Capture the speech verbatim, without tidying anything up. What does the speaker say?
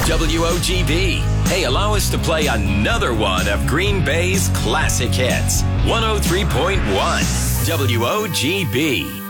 W O G B. Hey, allow us to play another one of Green Bay's classic hits. one oh three point one W O G B.